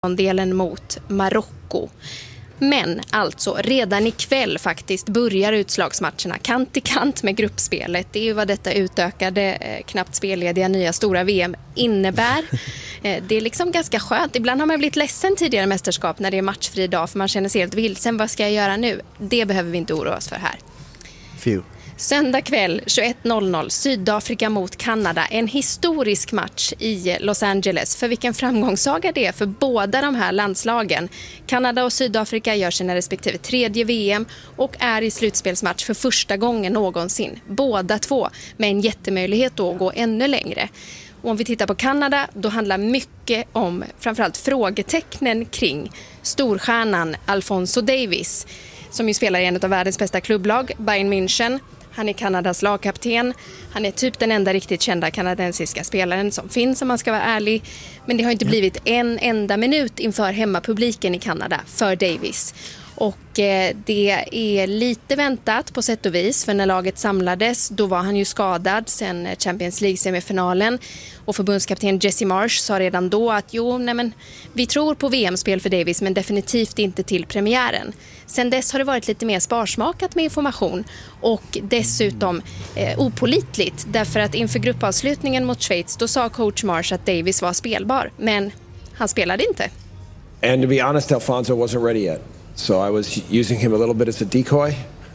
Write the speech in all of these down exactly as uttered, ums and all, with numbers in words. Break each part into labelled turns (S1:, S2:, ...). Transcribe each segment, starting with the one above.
S1: delen mot Marocko. Men alltså redan ikväll faktiskt börjar utslagsmatcherna kant i kant med gruppspelet. Det är ju vad detta utökade, eh, knappt spellediga nya stora V M innebär. Eh, det är liksom ganska skönt. Ibland har man blivit ledsen tidigare mästerskap när det är matchfri dag för man känner sig helt vilsen. Vad ska jag göra nu? Det behöver vi inte oroa oss för här.
S2: Few.
S1: Söndag kväll tjugoett noll noll, Sydafrika mot Kanada. En historisk match i Los Angeles. För vilken framgångssaga det är för båda de här landslagen. Kanada och Sydafrika gör sina respektive tredje V M och är i slutspelsmatch för första gången någonsin. Båda två med en jättemöjlighet att gå ännu längre. Och om vi tittar på Kanada, då handlar mycket om framförallt frågetecknen kring storstjärnan Alphonso Davies, som ju spelar i en av världens bästa klubblag, Bayern München. Han är Kanadas lagkapten. Han är typ den enda riktigt kända kanadensiska spelaren som finns, om man ska vara ärlig. Men det har inte blivit en enda minut inför hemmapubliken i Kanada för Davies. Och eh, det är lite väntat på sätt och vis, för när laget samlades då var han ju skadad sen Champions League-semifinalen. Och förbundskapten Jesse Marsh sa redan då att jo, nej men, vi tror på V M-spel för Davies men definitivt inte till premiären. Sen dess har det varit lite mer sparsmakat med information och dessutom eh, opålitligt, därför att inför gruppavslutningen mot Schweiz då sa coach Marsh att Davies var spelbar, men han spelade inte.
S3: And to be honest, Alphonso wasn't ready yet. So I was using him a little bit as a decoy.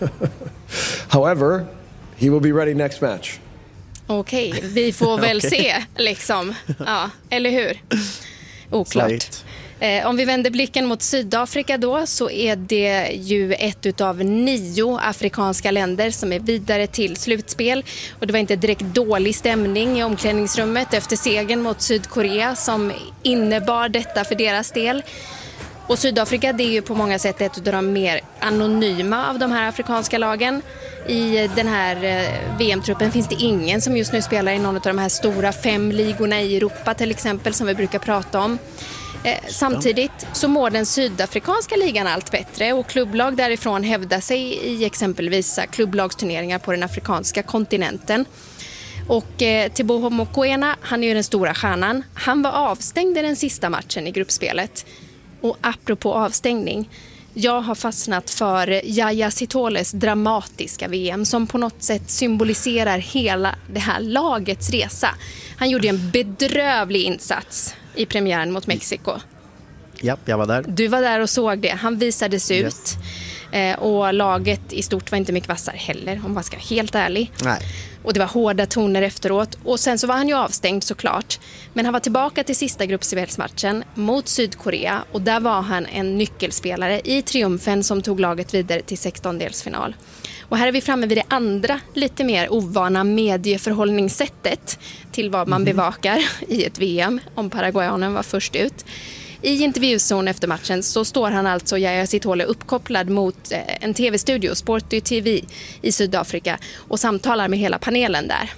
S3: However, he will be ready next match.
S1: Okej, okay, vi får väl okay. se liksom. Ja, eller hur? Oklart. Eh, om vi vänder blicken mot Sydafrika då, så är det ju ett utav nio afrikanska länder som är vidare till slutspel. Och det var inte direkt dålig stämning i omklädningsrummet efter segern mot Sydkorea som innebar detta för deras del. Och Sydafrika, det är ju på många sätt ett av de mer anonyma av de här afrikanska lagen. I den här V M-truppen finns det ingen som just nu spelar i någon av de här stora fem ligorna i Europa till exempel, som vi brukar prata om. Eh, samtidigt så mår den sydafrikanska ligan allt bättre och klubblag därifrån hävdar sig i exempelvis klubblagsturneringar på den afrikanska kontinenten. Och eh, Teboho Mokoena, han är ju den stora stjärnan. Han var avstängd i den sista matchen i gruppspelet. Och apropå avstängning, jag har fastnat för Yaya Sitoles dramatiska V M som på något sätt symboliserar hela det här lagets resa. Han gjorde en bedrövlig insats i premiären mot Mexiko.
S2: Ja, jag var där.
S1: Du var där och såg det. Han visades ut.
S2: Yes.
S1: Eh, och laget i stort var inte mycket vassare heller, om man ska vara helt ärlig.
S2: Nej.
S1: Och det var hårda toner efteråt. Och sen så var han ju avstängd såklart. Men han var tillbaka till sista gruppspelsmatchen mot Sydkorea. Och där var han en nyckelspelare i triumfen som tog laget vidare till sextondelsfinal. Och här är vi framme vid det andra, lite mer ovana medieförhållningssättet till vad man mm. bevakar i ett V M, om paraguayanen var först ut. I intervjuzon efter matchen så står han alltså, Yaya Sitole, uppkopplad mot en tv-studio, Sporty T V i Sydafrika, och samtalar med hela panelen där.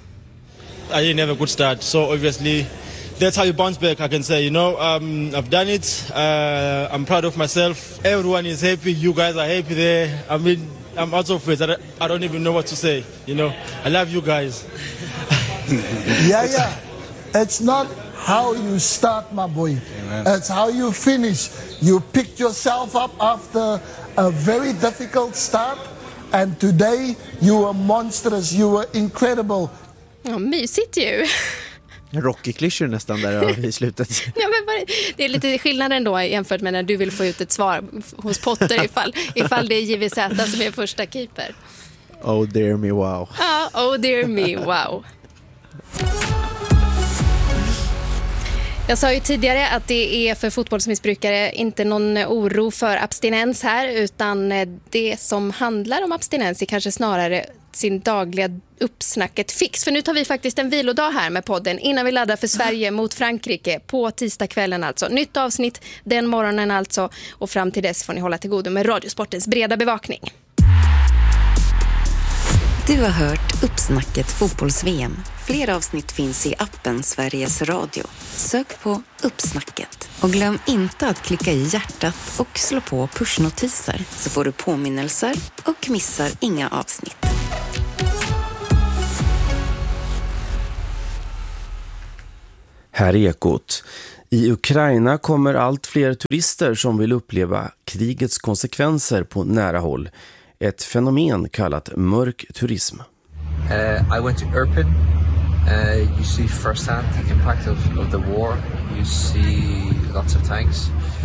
S4: I didn't have a good start, so obviously that's how you bounce back. I can say, you know, um, I've done it. Uh, I'm proud of myself. Everyone is happy. You guys are happy there. I mean, I'm out of words. I don't, I don't even know what to say. You know, I love you guys.
S5: Yeah, yeah. It's not how you start, my boy. Amen. It's how you finish. You picked yourself up after a very difficult start, and today you were monstrous. You were incredible.
S1: Ja, mysigt ju.
S2: Rocky-klyschor nästan där i slutet.
S1: Ja, men det är lite skillnad ändå jämfört med när du vill få ut ett svar hos Potter ifall, ifall det är J V Z som är första keeper.
S2: Oh dear me, wow.
S1: Ja, oh dear me, wow. Jag sa ju tidigare att det är för fotbollsmissbrukare inte någon oro för abstinens här, utan det som handlar om abstinens är kanske snarare sin dagliga uppsnacket fix. För nu tar vi faktiskt en vilodag här med podden innan vi laddar för Sverige mot Frankrike på tisdagskvällen alltså. Nytt avsnitt den morgonen alltså, och fram till dess får ni hålla till godo med Radiosportens breda bevakning.
S6: Du har hört Uppsnacket fotbolls-V M. Fler avsnitt finns i appen Sveriges Radio. Sök på Uppsnacket. Och glöm inte att klicka i hjärtat och slå på pushnotiser, så får du påminnelser och missar inga avsnitt.
S7: Här är Ekot. I Ukraina kommer allt fler turister som vill uppleva krigets konsekvenser på nära håll. Ett fenomen kallat mörk turism.
S8: Uh, I went to Irpin. Uh, you see firsthand the impact of, of the war. You see lots of tanks.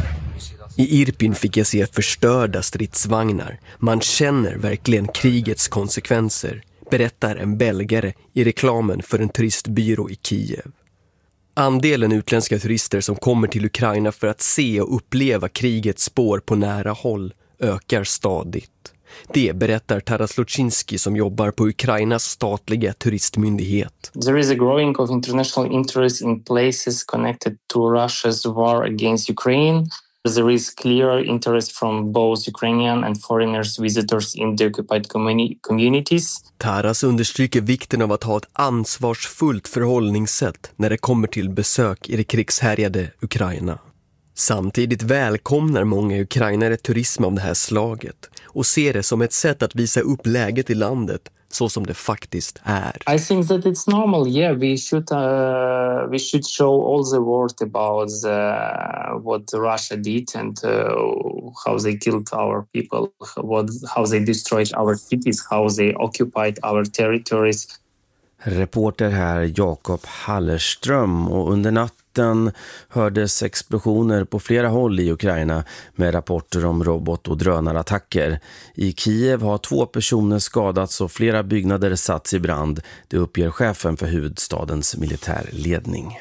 S9: I Irpin fick jag se förstörda stridsvagnar. Man känner verkligen krigets konsekvenser, berättar en belgare i reklamen för en turistbyrå i Kiev. Andelen utländska turister som kommer till Ukraina för att se och uppleva krigets spår på nära håll ökar stadigt. Det berättar Taras Luczynski som jobbar på Ukrainas statliga turistmyndighet.
S10: There is a growing of international interest in places connected to Russia's war against Ukraine. There is clear interest from both Ukrainian and foreigners visitors in the occupied communities.
S9: Taras understryker vikten av att ha ett ansvarsfullt förhållningssätt när det kommer till besök i det krigshärjade Ukraina. Samtidigt välkomnar många ukrainare turism av det här slaget och ser det som ett sätt att visa upp läget i landet så som det faktiskt är.
S10: I think that it's normal. Yeah, we should uh, we should show all the world about uh, what Russia did and uh, how they killed our people, what how they destroyed our cities, how they occupied our territories.
S7: Reporter här Jakob Hallerström, och under natten hördes explosioner på flera håll i Ukraina med rapporter om robot- och drönarattacker. I Kiev har två personer skadats och flera byggnader satts i brand. Det uppger chefen för huvudstadens militärledning.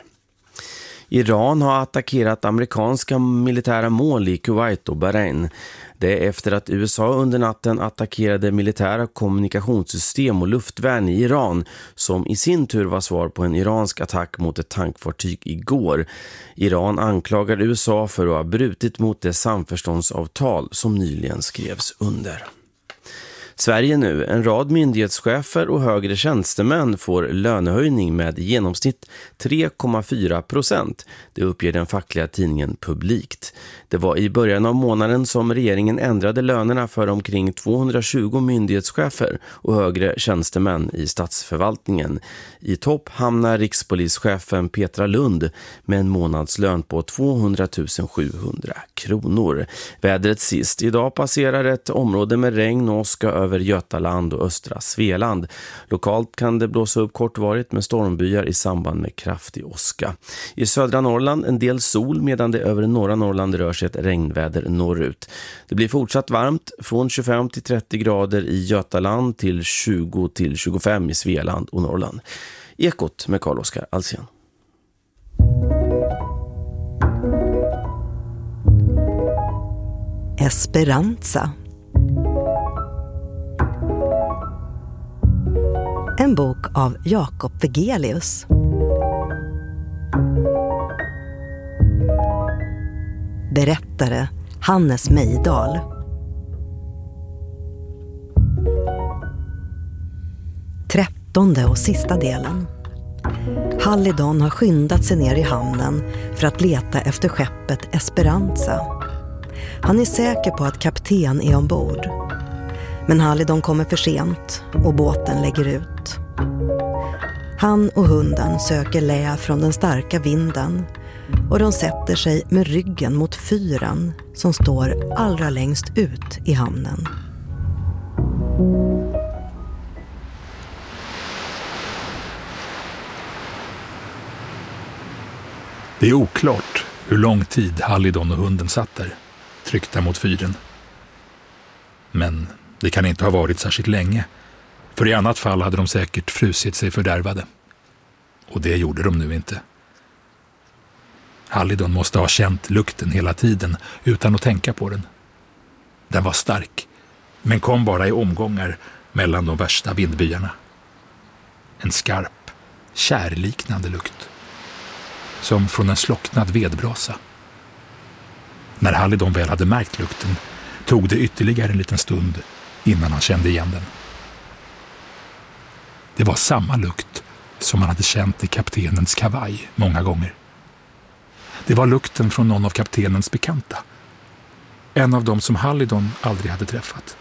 S7: Iran har attackerat amerikanska militära mål i Kuwait och Bahrain. Det är efter att U S A under natten attackerade militära kommunikationssystem och luftvärn i Iran, som i sin tur var svar på en iransk attack mot ett tankfartyg igår. Iran anklagar U S A för att ha brutit mot det samförståndsavtal som nyligen skrevs under. Sverige nu. En rad myndighetschefer och högre tjänstemän får lönehöjning med i genomsnitt tre komma fyra procent. Det uppger den fackliga tidningen Publikt. Det var i början av månaden som regeringen ändrade lönerna för omkring tvåhundratjugo myndighetschefer och högre tjänstemän i statsförvaltningen. I topp hamnar rikspolischefen Petra Lund med en månadslön på tvåhundratusen sjuhundra kronor. Vädret sist. Idag passerar ett område med regn och åska över Götaland och östra Svealand. Lokalt kan det blåsa upp kortvarigt med stormbyar i samband med kraftig åska. I södra Norrland en del sol, medan det över norra Norrland rör sig ett regnväder norrut. Det blir fortsatt varmt, från tjugofem till trettio grader i Götaland till tjugo till tjugofem i Svealand och Norrland. Ekot med Carl-Oskar Alsén.
S11: Esperanza. En bok av Jakob Vegelius. Berättare Hannes Mejdal. Trettonde och sista delen. Hallidon har skyndat sig ner i hamnen för att leta efter skeppet Esperanza. Han är säker på att kapten är ombord. Men Hallidon kommer för sent och båten lägger ut. Han och hunden söker lä från den starka vinden och de sätter sig med ryggen mot fyren som står allra längst ut i hamnen.
S12: Det är oklart hur lång tid Hallidon och hunden satt där, tryckta mot fyren. Men det kan inte ha varit särskilt länge, för i annat fall hade de säkert frusit sig fördärvade. Och det gjorde de nu inte. Hallidon måste ha känt lukten hela tiden utan att tänka på den. Den var stark, men kom bara i omgångar mellan de värsta vindbyarna. En skarp, kärliknande lukt, som från en slocknad vedbrasa. När Hallidon väl hade märkt lukten tog det ytterligare en liten stund innan han kände igen den. Det var samma lukt som han hade känt i kaptenens kavaj många gånger. Det var lukten från någon av kaptenens bekanta. En av dem som Hallidon aldrig hade träffat.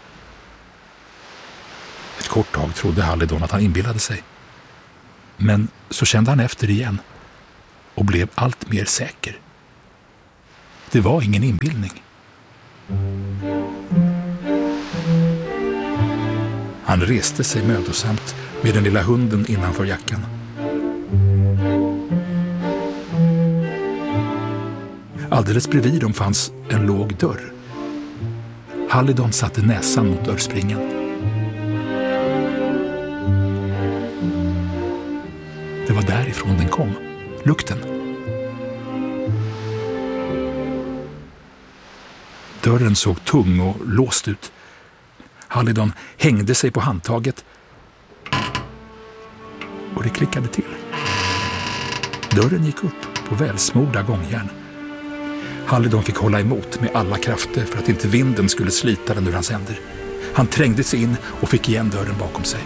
S12: Ett kort tag trodde Hallidon att han inbillade sig. Men så kände han efter igen och blev allt mer säker Det var ingen inbildning. Han reste sig mödosamt med den lilla hunden innanför jackan. Alldeles bredvid dem fanns en låg dörr. Hallidon satte näsan mot dörrspringen. Det var därifrån den kom. Lukten. Dörren såg tung och låst ut. Hallidon hängde sig på handtaget och det klickade till. Dörren gick upp på välsmorda gångjärn. Hallidon fick hålla emot med alla krafter för att inte vinden skulle slita den ur hans händer. Han trängde sig in och fick igen dörren bakom sig.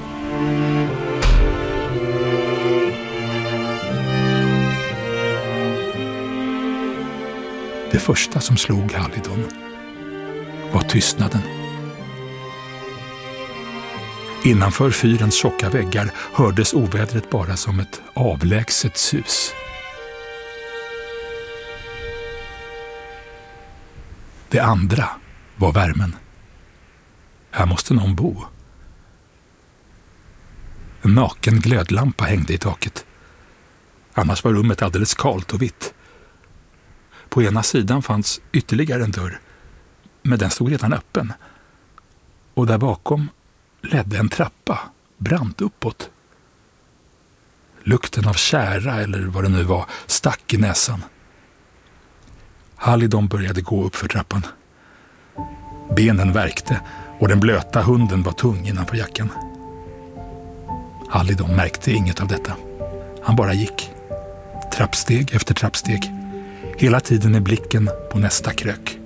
S12: Det första som slog Hallidon var tystnaden. Innanför fyrens tjocka väggar hördes ovädret bara som ett avlägset sus. Det andra var värmen. Här måste någon bo. En naken glödlampa hängde i taket. Annars var rummet alldeles kalt och vitt. På ena sidan fanns ytterligare en dörr, men den stod redan öppen. Och där bakom ledde en trappa, brant uppåt. Lukten av kära, eller vad det nu var, stack i näsan. Hallidon började gå upp för trappan. Benen värkte och den blöta hunden var tung innanför jackan. Hallidon märkte inget av detta. Han bara gick. Trappsteg efter trappsteg. Hela tiden med blicken på nästa krök.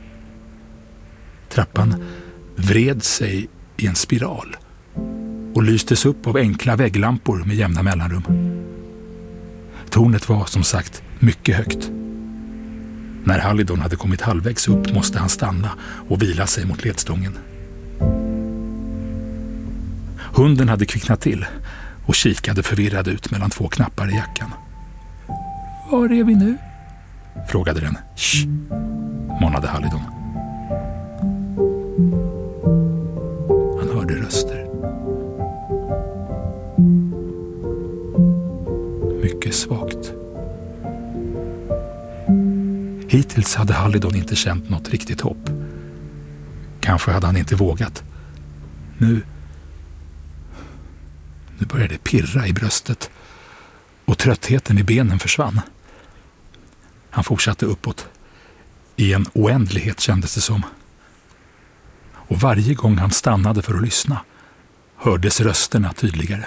S12: Trappan vred sig i en spiral och lystes upp av enkla vägglampor med jämna mellanrum. Tornet var som sagt mycket högt. När Hallidon hade kommit halvvägs upp måste han stanna och vila sig mot ledstången. Hunden hade kvicknat till och kikade förvirrad ut mellan två knappar i jackan. Var är vi nu? Frågade den. Shh, manade Hallidon. Han hörde röster. Mycket svagt. Hittills hade Hallidon inte känt något riktigt hopp. Kanske hade han inte vågat. Nu, nu började det pirra i bröstet och tröttheten i benen försvann. Han fortsatte uppåt. I en oändlighet kändes det som. Och varje gång han stannade för att lyssna hördes rösterna tydligare.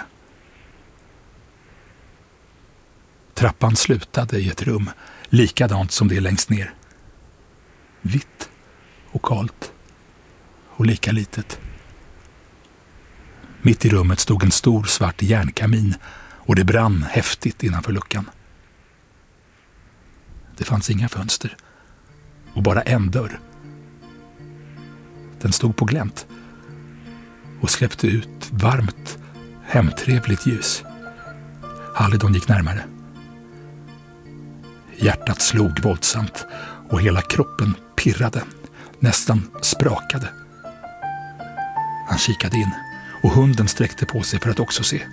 S12: Trappan slutade i ett rum, likadant som det längst ner. Vitt och kalt och lika litet. Mitt i rummet stod en stor svart järnkamin och det brann häftigt innanför luckan. Det fanns inga fönster och bara en dörr. Den stod på glänt och släppte ut varmt, hemtrevligt ljus. Hallidon gick närmare. Hjärtat slog våldsamt och hela kroppen pirrade, nästan sprakade. Han kikade in och hunden sträckte på sig för att också se.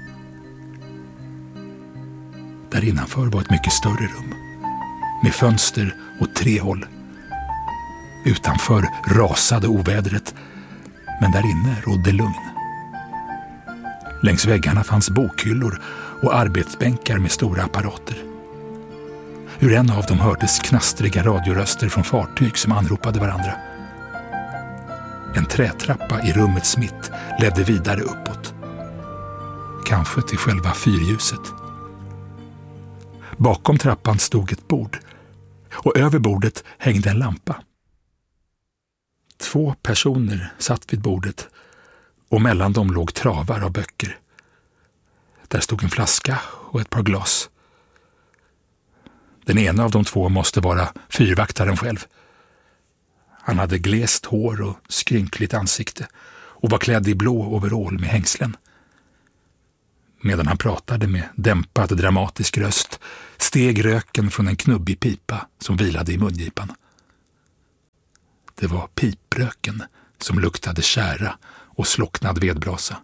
S12: Där innanför var ett mycket större rum med fönster åt tre håll. Utanför rasade ovädret, men där inne rådde lugn. Längs väggarna fanns bokhyllor och arbetsbänkar med stora apparater. Ur en av dem hördes knastriga radioröster från fartyg som anropade varandra. En trätrappa i rummets mitt ledde vidare uppåt. Kanske till själva fyrljuset. Bakom trappan stod ett bord och över bordet hängde en lampa. Två personer satt vid bordet och mellan dem låg travar av böcker. Där stod en flaska och ett par glas. Den ena av de två måste vara fyrvaktaren själv. Han hade glest hår och skrynkligt ansikte och var klädd i blå overall med hängslen. Medan han pratade med dämpad dramatisk röst steg röken från en knubbig pipa som vilade i mungipan. Det var pipröken som luktade kära och slocknad vedbrasa.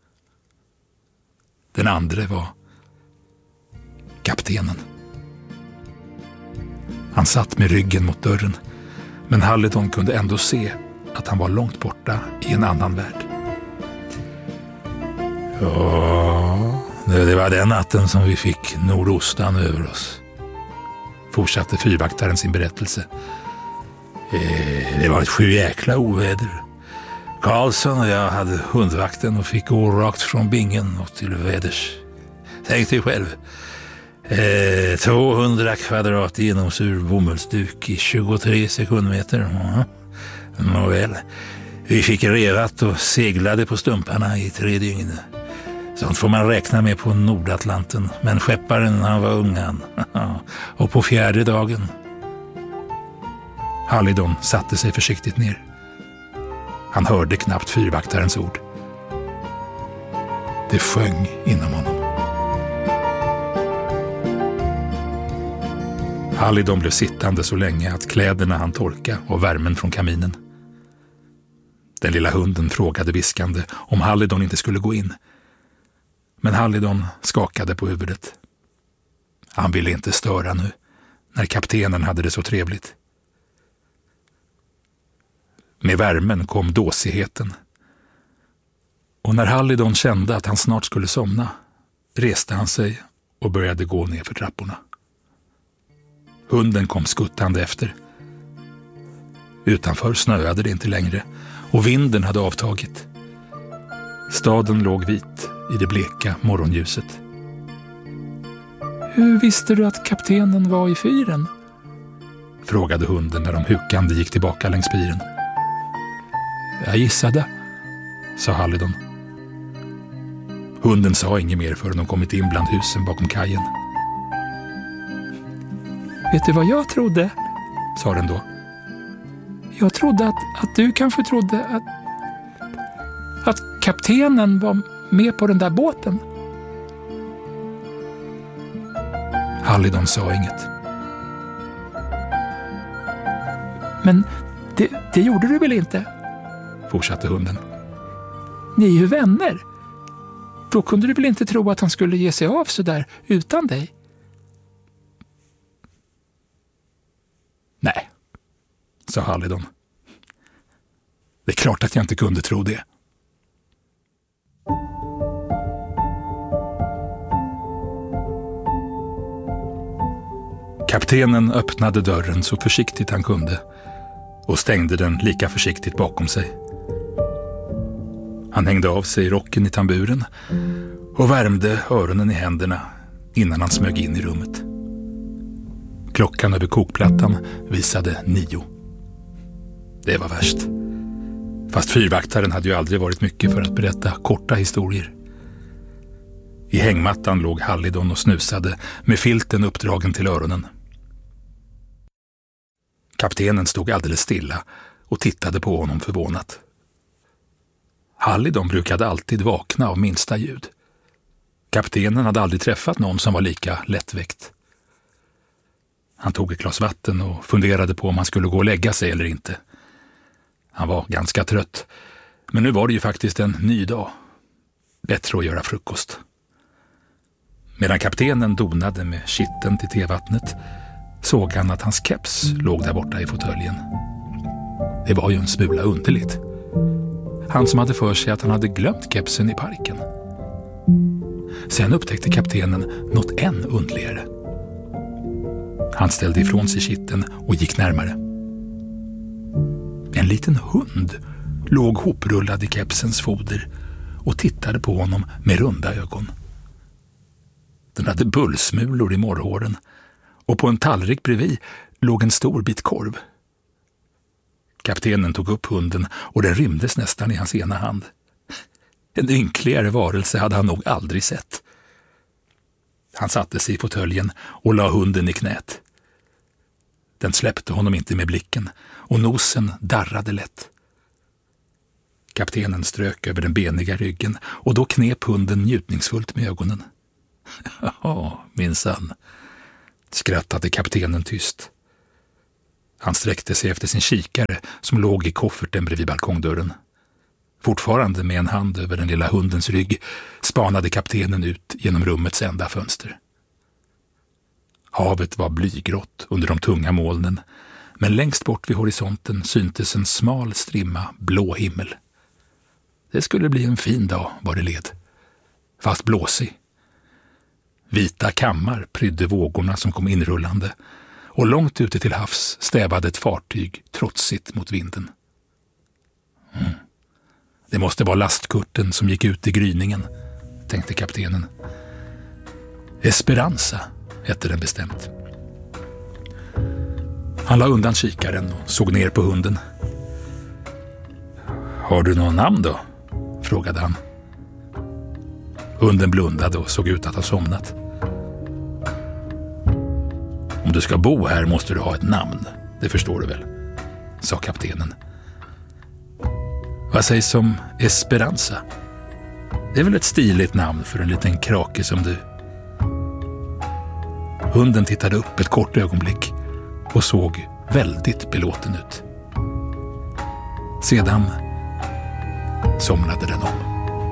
S12: Den andra var kaptenen. Han satt med ryggen mot dörren, men Hallidon kunde ändå se att han var långt borta i en annan värld. Ja, det var den natten som vi fick nordostan över oss, fortsatte fyrvaktaren sin berättelse. Det var ett sju jäkla oväder. Karlsson och jag hade hundvakten och fick gå rakt från Bingen och till väders. Tänk dig själv. Eh, tvåhundra kvadrat genomsur bomullsduk i tjugotre sekundmeter. Ja. Nåväl. Vi fick revat och seglade på stumparna i tre dygn. Sånt får man räkna med på Nordatlanten. Men skepparen, han var ungan. Och på fjärde dagen. Hallidon satte sig försiktigt ner. Han hörde knappt fyrvaktarens ord. Det sjöng inom honom. Hallidon blev sittande så länge att kläderna han torka och värmen från kaminen. Den lilla hunden frågade viskande om Hallidon inte skulle gå in. Men Hallidon skakade på huvudet. Han ville inte störa nu, när kaptenen hade det så trevligt. Med värmen kom dåsigheten. Och när Hallidon kände att han snart skulle somna, reste han sig och började gå ner för trapporna. Hunden kom skuttande efter. Utanför snöade det inte längre och vinden hade avtagit. Staden låg vit i det bleka morgonljuset. Hur visste du att kaptenen var i fyren? Frågade hunden när de hukande gick tillbaka längs fyren. Jag gissade, sa Hallidon. Hunden sa inget mer förrän de kommit in bland husen bakom kajen. Vet du vad jag trodde? Sa den då. Jag trodde att, att du kanske trodde att, att kaptenen var med på den där båten. Hallidon sa inget. Men det, det gjorde du väl inte? Fortsatte hunden. Ni är ju vänner. Då kunde du väl inte tro att han skulle ge sig av så där utan dig? Nej, sa Hallidon. Det är klart att jag inte kunde tro det. Kaptenen öppnade dörren så försiktigt han kunde och stängde den lika försiktigt bakom sig. Han hängde av sig rocken i tamburen och värmde öronen i händerna innan han smög in i rummet. Klockan över kokplattan visade nio. Det var värst. Fast fyrvaktaren hade ju aldrig varit mycket för att berätta korta historier. I hängmattan låg Hallidon och snusade med filten uppdragen till öronen. Kaptenen stod alldeles stilla och tittade på honom förvånat. Hallidon brukade alltid vakna av minsta ljud. Kaptenen hade aldrig träffat någon som var lika lättväckt. Han tog ett glas vatten och funderade på om han skulle gå och lägga sig eller inte. Han var ganska trött, men nu var det ju faktiskt en ny dag. Bättre att göra frukost. Medan kaptenen donade med kitten till tevattnet såg han att hans keps låg där borta i fåtöljen. Det var ju en smula underligt. Han som hade för sig att han hade glömt kepsen i parken. Sen upptäckte kaptenen något än undligare. Han ställde ifrån sig kitten och gick närmare. En liten hund låg hoprullad i kepsens foder och tittade på honom med runda ögon. Den hade bullsmulor i morrhåren och på en tallrik bredvid låg en stor bit korv. Kaptenen tog upp hunden och den rymdes nästan i hans ena hand. En ynkligare varelse hade han nog aldrig sett. Han satte sig i fåtöljen och la hunden i knät. Den släppte honom inte med blicken och nosen darrade lätt. Kaptenen strök över den beniga ryggen och då knep hunden njutningsfullt med ögonen. Ja, minsann, skrattade kaptenen tyst. Han sträckte sig efter sin kikare som låg i kofferten bredvid balkongdörren. Fortfarande med en hand över den lilla hundens rygg spanade kaptenen ut genom rummets enda fönster. Havet var blygrått under de tunga molnen, men längst bort vid horisonten syntes en smal strimma blå himmel. Det skulle bli en fin dag var det led, fast blåsig. Vita kammar prydde vågorna som kom inrullande, och långt ute till havs stävade ett fartyg trotsigt mot vinden. Mm. Det måste vara lastkurten som gick ut i gryningen, tänkte kaptenen. Esperanza hette den bestämt. Han la undan kikaren och såg ner på hunden. Har du någon namn då? Frågade han. Hunden blundade och såg ut att ha somnat. Om du ska bo här måste du ha ett namn, det förstår du väl, sa kaptenen. Vad sägs om Esperanza? Det är väl ett stiligt namn för en liten krake som du. Hunden tittade upp ett kort ögonblick och såg väldigt belåten ut. Sedan somnade den om.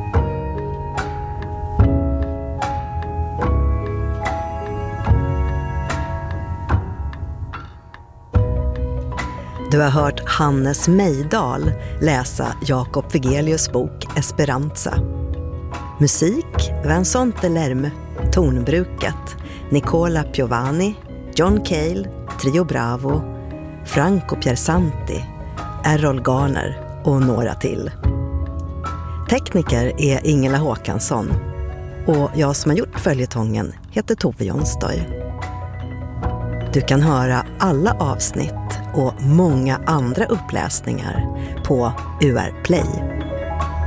S11: Du har hört Hannes Mejdal läsa Jakob Wigelius bok Esperanza. Musik Vincent Delerme, Tornbruket, Nicola Piovani, John Cale, Trio Bravo, Franco Piersanti, Errol Garner och några till. Tekniker är Ingela Håkansson och jag som har gjort följetongen heter Tove Jonsdøy. Du kan höra alla avsnitt och många andra uppläsningar på U R Play.